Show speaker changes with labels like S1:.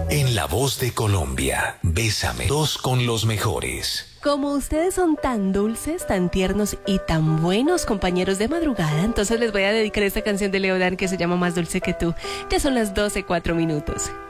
S1: En La Voz de Colombia, Bésame, dos con los mejores.
S2: Como ustedes son tan dulces, tan tiernos y tan buenos compañeros de madrugada, entonces les voy a dedicar esta canción de Leodán que se llama Más Dulce que tú. Ya son las 12:04.